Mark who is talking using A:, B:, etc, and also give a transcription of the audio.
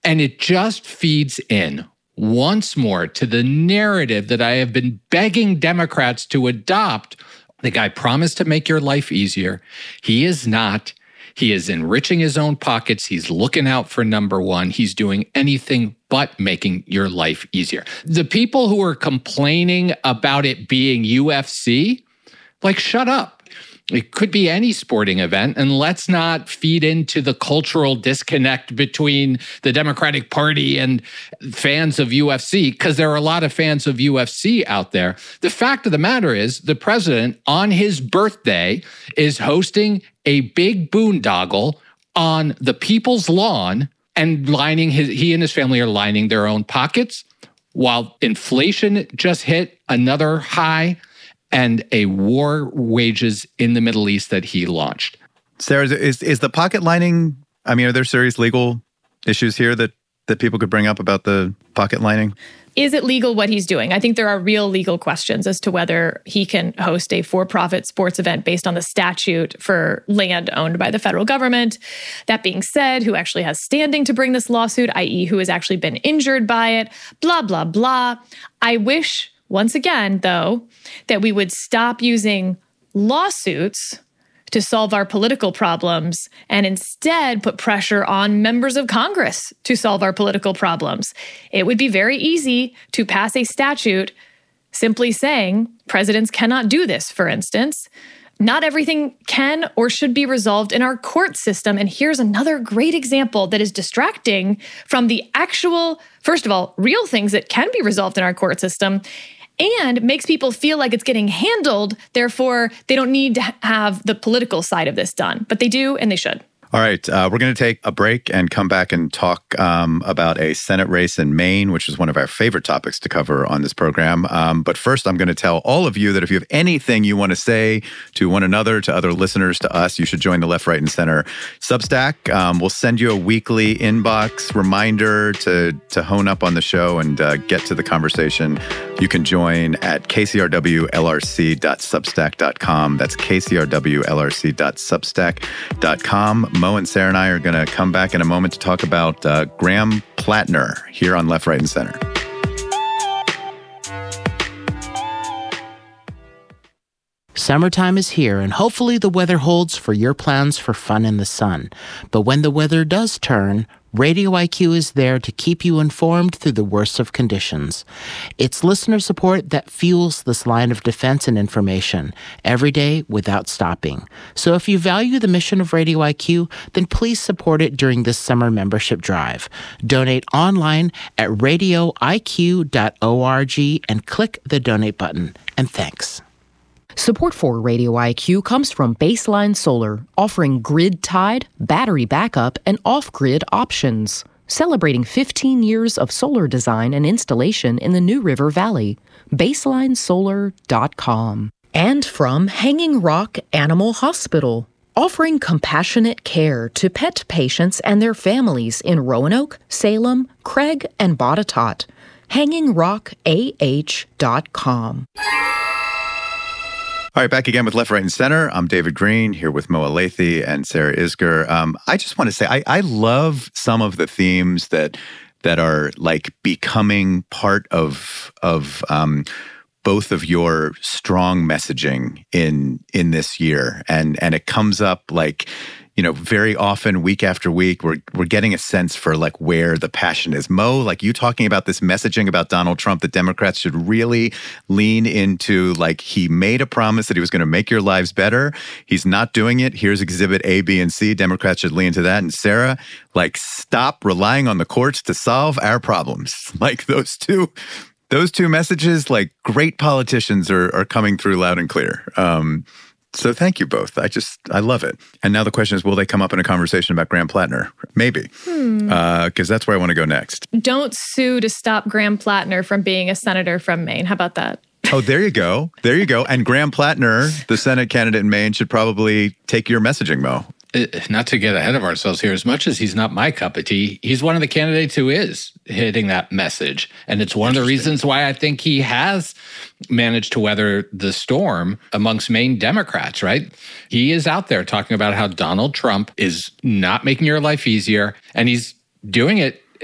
A: And it just feeds in once more to the narrative that I have been begging Democrats to adopt. The guy promised to make your life easier. He is not. He is enriching his own pockets. He's looking out for number one. He's doing anything but making your life easier. The people who are complaining about it being UFC, like, shut up. It could be any sporting event, and let's not feed into the cultural disconnect between the Democratic Party and fans of UFC, because there are a lot of fans of UFC out there. The fact of the matter is, the president, on his birthday, is hosting a big boondoggle on the people's lawn and he and his family are lining their own pockets while inflation just hit another high and a war wages in the Middle East that he launched.
B: Sarah, is the pocket lining, I mean, are there serious legal issues here that people could bring up about the pocket lining?
C: Is it legal what he's doing? I think there are real legal questions as to whether he can host a for-profit sports event based on the statute for land owned by the federal government. That being said, who actually has standing to bring this lawsuit, i.e. who has actually been injured by it, blah, blah, blah. I wish, once again, though, that we would stop using lawsuits to solve our political problems and instead put pressure on members of Congress to solve our political problems. It would be very easy to pass a statute simply saying presidents cannot do this, for instance. Not everything can or should be resolved in our court system. And here's another great example that is distracting from the actual, first of all, real things that can be resolved in our court system, and makes people feel like it's getting handled. Therefore, they don't need to have the political side of this done, but they do and they should.
B: All right, we're going to take a break and come back and talk about a Senate race in Maine, which is one of our favorite topics to cover on this program. But first, I'm going to tell all of you that if you have anything you want to say to one another, to other listeners, to us, you should join the Left, Right, and Center Substack. We'll send you a weekly inbox reminder to hone up on the show and get to the conversation. You can join at kcrwlrc.substack.com. That's kcrwlrc.substack.com. Mo and Sarah and I are going to come back in a moment to talk about Graham Plattner here on Left, Right, and Center.
D: Summertime is here, and hopefully the weather holds for your plans for fun in the sun. But when the weather does turn, Radio IQ is there to keep you informed through the worst of conditions. It's listener support that fuels this line of defense and information every day without stopping. So if you value the mission of Radio IQ, then please support it during this summer membership drive. Donate online at radioiq.org and click the donate button. And thanks.
E: Support for Radio IQ comes from Baseline Solar, offering grid-tied, battery backup, and off-grid options. Celebrating 15 years of solar design and installation in the New River Valley. BaselineSolar.com. And from Hanging Rock Animal Hospital, offering compassionate care to pet patients and their families in Roanoke, Salem, Craig, and Botetourt. HangingRockAH.com.
B: All right, back again with Left, Right, and Center. I'm David Green, here with Mo Alethy and Sarah Isgur. I just want to say, I love some of the themes that are like becoming part of both of your strong messaging in this year, and it comes up like, you know, very often, week after week, we're getting a sense for like where the passion is. Mo, like you talking about this messaging about Donald Trump, that Democrats should really lean into, like, he made a promise that he was going to make your lives better. He's not doing it. Here's exhibit A, B, and C. Democrats should lean into that. And Sarah, like, stop relying on the courts to solve our problems. Like those two messages, like great politicians are coming through loud and clear. So thank you both. I love it. And now the question is, will they come up in a conversation about Graham Plattner? Maybe, because that's where I want to go next.
C: Don't sue to stop Graham Plattner from being a senator from Maine. How about that?
B: Oh, there you go. There you go. And Graham Plattner, the Senate candidate in Maine, should probably take your messaging, Mo.
A: Not to get ahead of ourselves here, as much as he's not my cup of tea, he's one of the candidates who is hitting that message. And it's one of the reasons why I think he has managed to weather the storm amongst Maine Democrats, right? He is out there talking about how Donald Trump is not making your life easier, and he's doing it